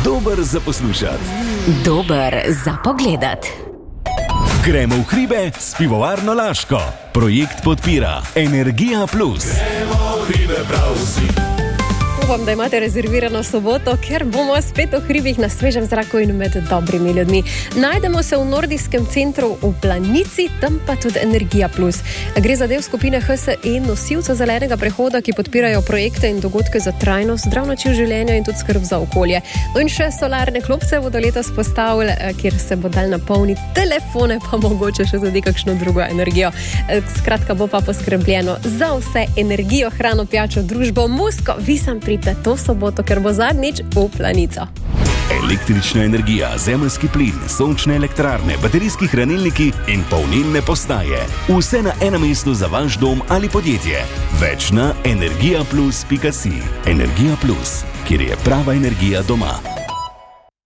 Dober za poslušati. Dober za pogledat. Gremo v hribe s pivovarno Laško. Projekt podpira Energija Plus. Gremo v hribe prav vsi. Upam, da imate rezervirano soboto, ker bomo spet v hribih na svežem zraku in med dobrimi ljudmi. Najdemo se v nordijskem centru v Planici, tam pa tudi Energija Plus. Gre za del skupine HSE, nosilcev zelenega prehoda, ki podpirajo projekte in dogodke za trajnost, zdrav način življenja in tudi skrb za okolje. No in še solarne klopce bodo letos postavili, kjer se bo dal napolniti telefone, pa mogoče še tudi kakšno drugo energijo. Skratka, bo pa poskrbljeno za vse energijo, hrano, pijačo, družbo, muziko. Vi sem to soboto, ker bo zadnjič v Planico. Električna energija, zemeljski plin, sončne elektrarne, baterijski hranilniki in polnilne postaje. Vse na enem mestu za vaš dom ali podjetje. Več na energijaplus.si. Energija Plus, kjer je prava energija doma.